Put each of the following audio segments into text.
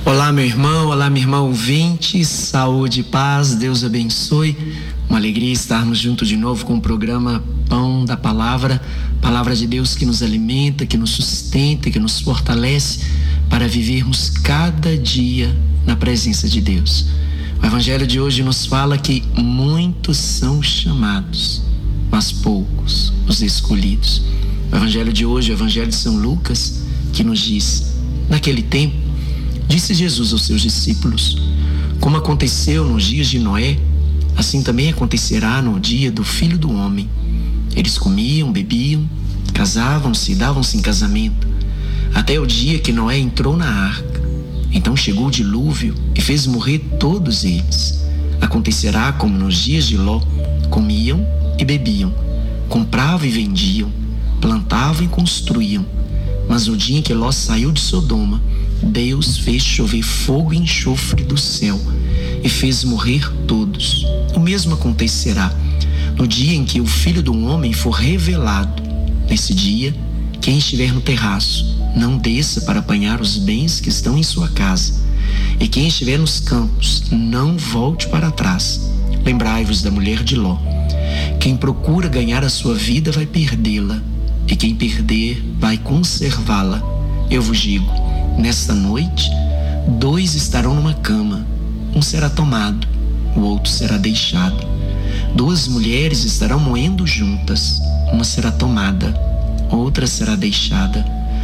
Olá, meu irmão, olá, minha irmã ouvinte, saúde e paz, Deus abençoe. Uma alegria estarmos juntos de novo com o programa Pão da Palavra, Palavra de Deus que nos alimenta, que nos sustenta, que nos fortalece para vivermos cada dia na presença de Deus. O Evangelho de hoje nos fala que muitos são chamados, mas poucos os escolhidos. O Evangelho de hoje, o Evangelho de São Lucas, que nos diz: naquele tempo, disse Jesus aos seus discípulos: como aconteceu nos dias de Noé, assim também acontecerá no dia do Filho do Homem. Eles comiam, bebiam, casavam-se e davam-se em casamento, até o dia que Noé entrou na arca. Então chegou o dilúvio e fez morrer todos eles. Acontecerá como nos dias de Ló: comiam e bebiam, compravam e vendiam, plantavam e construíam. Mas no dia em que Ló saiu de Sodoma, Deus fez chover fogo e enxofre do céu e fez morrer todos. O mesmo acontecerá no dia em que o Filho do Homem for revelado. Nesse dia, quem estiver no terraço, não desça para apanhar os bens que estão em sua casa. E quem estiver nos campos, não volte para trás. Lembrai-vos da mulher de Ló. Quem procura ganhar a sua vida vai perdê-la, e quem perder vai conservá-la. Eu vos digo, nesta noite, 2 estarão numa cama, um será tomado, o outro será deixado. 2 mulheres estarão moendo juntas, uma será tomada, outra será deixada.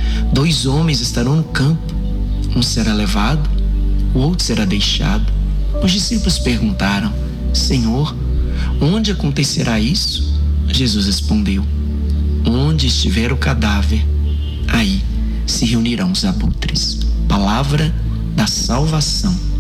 2 homens estarão no campo, um será levado, o outro será deixado. Os discípulos perguntaram: Senhor, onde acontecerá isso? Jesus respondeu: onde estiver o cadáver, aí se reunirão os abutres. Palavra da salvação.